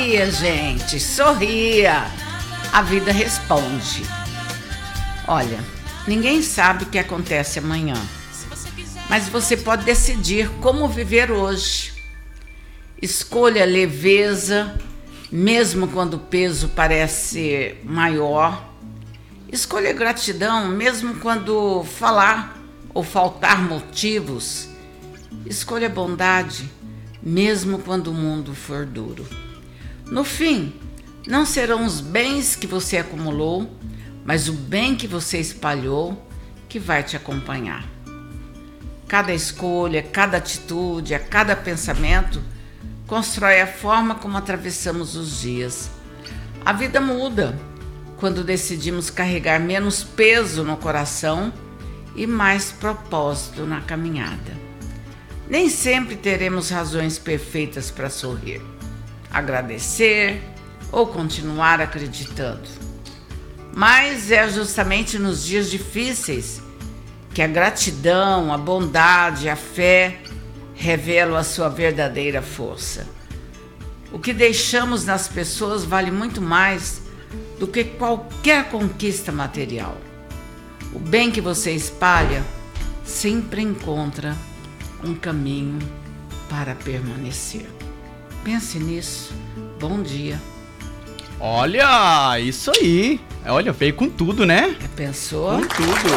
Sorria, gente, sorria. A vida responde. Olha, ninguém sabe o que acontece amanhã, mas você pode decidir como viver hoje. Escolha leveza, mesmo quando o peso parece maior. Escolha gratidão, mesmo quando falar ou faltar motivos. Escolha bondade, mesmo quando o mundo for duro. No fim, não serão os bens que você acumulou, mas o bem que você espalhou que vai te acompanhar. Cada escolha, cada atitude, a cada pensamento constrói a forma como atravessamos os dias. A vida muda quando decidimos carregar menos peso no coração e mais propósito na caminhada. Nem sempre teremos razões perfeitas para sorrir, agradecer ou continuar acreditando. Mas é justamente nos dias difíceis que a gratidão, a bondade, a fé revelam a sua verdadeira força. O que deixamos nas pessoas vale muito mais do que qualquer conquista material. O bem que você espalha sempre encontra um caminho para permanecer. Pense nisso. Bom dia. Olha, isso aí. Olha, veio com tudo, né? Pensou? Com tudo.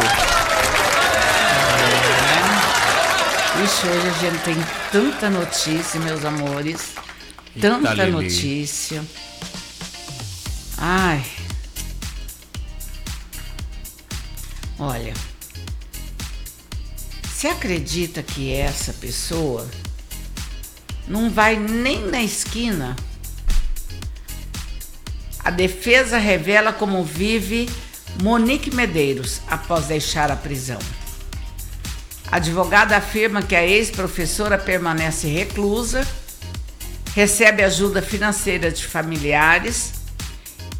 Ixi, hoje a gente tem tanta notícia, meus amores. Tanta notícia. Ai. Olha. Você acredita que essa pessoa não vai nem na esquina? A defesa revela como vive Monique Medeiros após deixar a prisão. A advogada afirma que a ex-professora permanece reclusa, recebe ajuda financeira de familiares